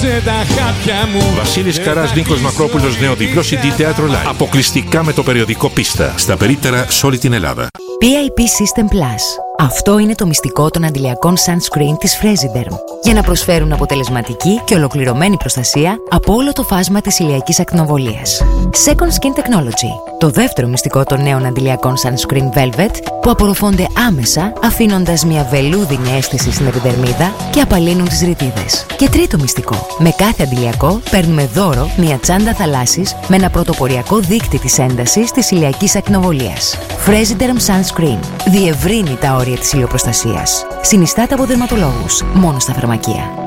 Άνοιξε τα χάπια μου. Βασίλης Καράς, Νίκος Μακρόπουλος, νέο διπλό CD Θέατρο Live. Αποκλειστικά με το περιοδικό Πίστα. Στα περίπτερα σε όλη την Ελλάδα. PIP System Plus. Αυτό είναι το μυστικό των αντιλιακών sunscreen της Fresiderm, για να προσφέρουν αποτελεσματική και ολοκληρωμένη προστασία από όλο το φάσμα της ηλιακής ακτινοβολίας. Second Skin Technology. Το δεύτερο μυστικό των νέων αντιλιακών sunscreen Velvet, που απορροφώνται άμεσα, αφήνοντας μια βελούδινη αίσθηση στην επιδερμίδα και απαλύνουν τις ρητίδες. Και τρίτο μυστικό. Με κάθε αντιλιακό παίρνουμε δώρο μια τσάντα θαλάσσης με ένα πρωτοποριακό δείκτη της έντασης της ηλιακής ακτινοβολίας. Fresiderm Sunscreen διευρύνει τα όρια της ηλιοπροστασίας. Συνιστάται από δερματολόγους, μόνο στα φαρμακεία.